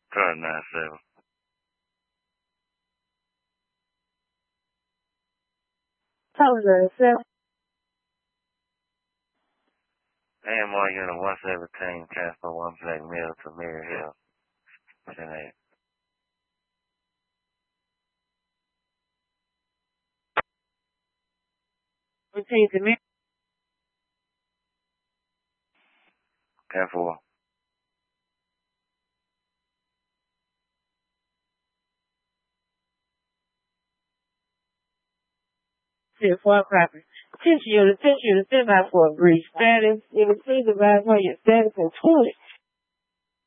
Car 97. Tower 97. AMR Unit 117, transfer 1 Black Mill to Mirror Hill. 10-8. Repeat to me. 10-4. 10-4 copy. Attention unit 10 by 4 breach status. Unit 3 divide by your status and 20.